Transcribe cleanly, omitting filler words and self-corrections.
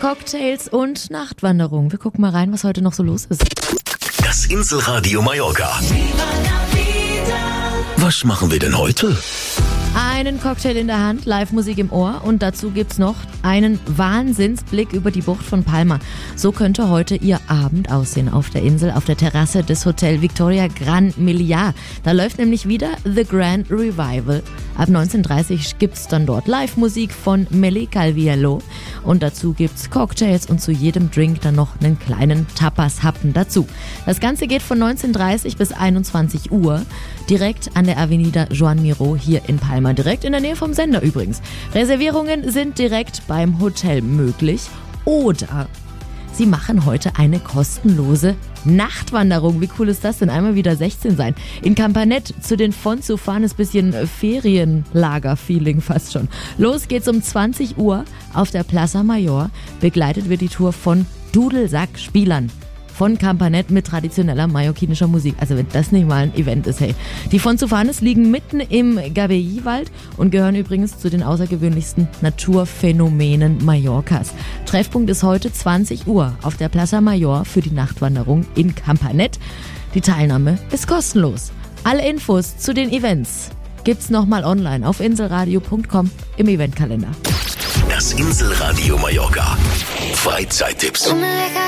Cocktails und Nachtwanderung. Wir gucken mal rein, was heute noch so los ist. Das Inselradio Mallorca. Was machen wir denn heute? Einen Cocktail in der Hand, Live-Musik im Ohr und dazu gibt's noch einen Wahnsinnsblick über die Bucht von Palma. So könnte heute Ihr Abend aussehen auf der Insel, auf der Terrasse des Hotel Victoria Gran Meliá. Da läuft nämlich wieder The Grand Revival. Ab 19:30 gibt's dann dort Live-Musik von Meli Calviello und dazu gibt's Cocktails und zu jedem Drink dann noch einen kleinen Tapas-Happen dazu. Das Ganze geht von 19:30 bis 21 Uhr direkt an der Avenida Joan Miró hier in Palma. Direkt in der Nähe vom Sender übrigens. Reservierungen sind direkt beim Hotel möglich oder Sie machen heute eine kostenlose Nachtwanderung. Wie cool ist das denn? Einmal wieder 16 sein. In Campanet zu den Fonts zu fahren ist ein bisschen Ferienlager-Feeling fast schon. Los geht's um 20 Uhr auf der Plaza Mayor. Begleitet wird die Tour von Dudelsack-Spielern von Campanet mit traditioneller mallorquinischer Musik. Also wenn das nicht mal ein Event ist, hey. Die Fontsufanes liegen mitten im Gabei-Wald und gehören übrigens zu den außergewöhnlichsten Naturphänomenen Mallorcas. Treffpunkt ist heute 20 Uhr auf der Plaza Mayor für die Nachtwanderung in Campanet. Die Teilnahme ist kostenlos. Alle Infos zu den Events gibt's nochmal online auf inselradio.com im Eventkalender. Das Inselradio Mallorca. Freizeittipps.